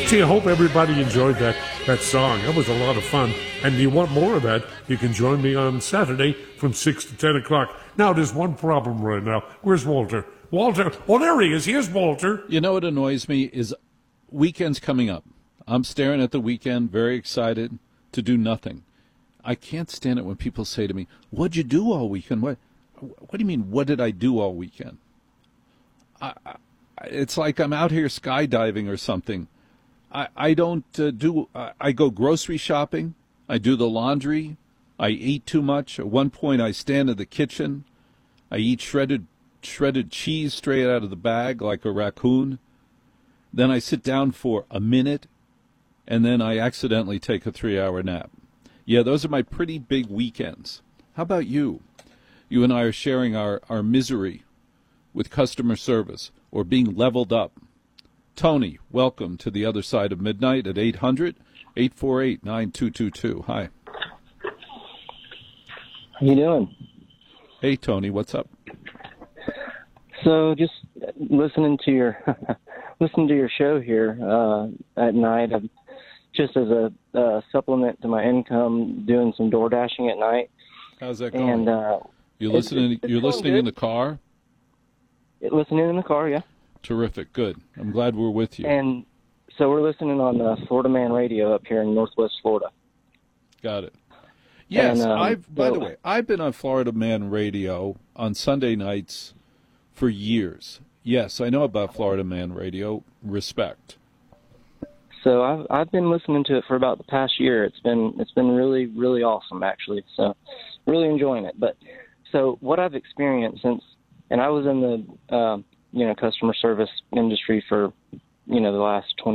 Gee, I hope everybody enjoyed that song. That was a lot of fun. And you want more of that, you can join me on Saturday from 6 to 10 o'clock. Now, there's one problem right now. Where's Walter? Walter. Oh, there he is. Here's Walter. You know what annoys me is weekend's coming up. I'm staring at the weekend, very excited to do nothing. I can't stand it when people say to me, "What'd you do all weekend?" What do you mean, what did I do all weekend? It's like I'm out here skydiving or something. I don't I go grocery shopping. I do the laundry. I eat too much. At one point, I stand in the kitchen. I eat shredded cheese straight out of the bag like a raccoon. Then I sit down for a minute, and then I accidentally take a 3-hour nap. Yeah, those are my pretty big weekends. How about you? You and I are sharing our misery with customer service or being leveled up. Tony, welcome to the other side of midnight at 800-848-9222. Hi. How you doing? Hey, Tony, what's up? So just listening to your show here at night, just as a supplement to my income, doing some door dashing at night. How's that going? And you're listening in the car? Listening in the car, yeah. Terrific, good. I'm glad we're with you. And so we're listening on Florida Man Radio up here in Northwest Florida. Got it. Yes, And, by the way, I've been on Florida Man Radio on Sunday nights for years. Yes, I know about Florida Man Radio. Respect. So I've been listening to it for about the past year. It's been really, really awesome, actually. So really enjoying it. But so what I've experienced since, and I was in the customer service industry for the last 20